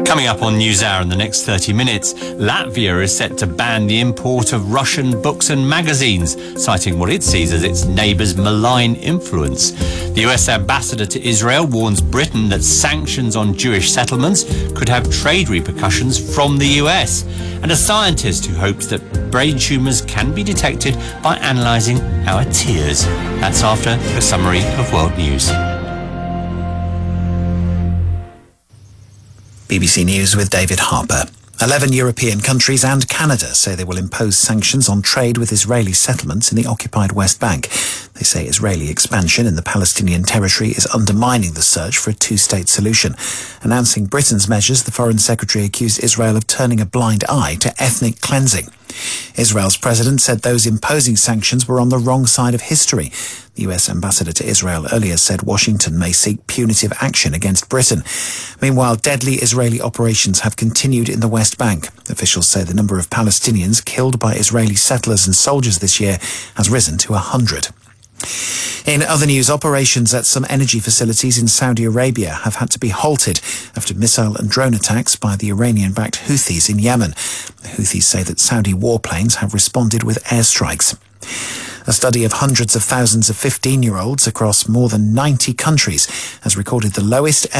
Coming up on NewsHour in the next 30 minutes, Latvia is set to ban the import of Russian books and magazines, citing what it sees as its neighbour's malign influence. The US ambassador to Israel warns Britain that sanctions on Jewish settlements could have trade repercussions from the US. And a scientist who hopes that brain tumours can be detected by analysing our tears. That's after a summary of world news. BBC News with David Harper. 11 European countries and Canada say they will impose sanctions on trade with Israeli settlements in the occupied West Bank. They say Israeli expansion in the Palestinian territory is undermining the search for a two-state solution. Announcing Britain's measures, the Foreign Secretary accused Israel of turning a blind eye to ethnic cleansing. Israel's president said those imposing sanctions were on the wrong side of history. The US ambassador to Israel earlier said Washington may seek punitive action against Britain. Meanwhile, deadly Israeli operations have continued in the West Bank. Officials say the number of Palestinians killed by Israeli settlers and soldiers this year has risen to 100. In other news, operations at some energy facilities in Saudi Arabia have had to be halted after missile and drone attacks by the Iranian-backed Houthis in Yemen. The Houthis say that Saudi warplanes have responded with airstrikes. A study of hundreds of thousands of 15-year-olds across more than 90 countries has recorded the lowest